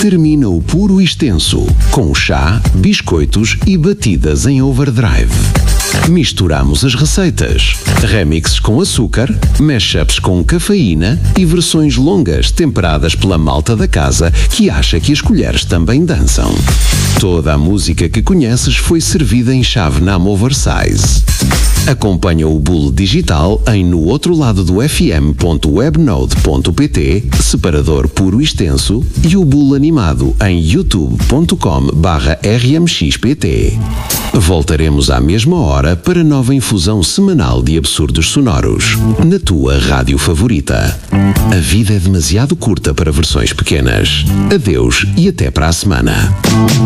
Termina o puro extenso, com chá, biscoitos e batidas em overdrive. Misturamos as receitas, remixes com açúcar, mashups com cafeína e versões longas temperadas pela malta da casa que acha que as colheres também dançam. Toda a música que conheces foi servida em chave Nam Oversize. Acompanha o Bull digital em nootrolado.fm.webnode.pt, separador puro extenso, e o Bull animado em youtube.com/rmxpt. Voltaremos à mesma hora para nova infusão semanal de absurdos sonoros, na tua rádio favorita. A vida é demasiado curta para versões pequenas. Adeus e até para a semana.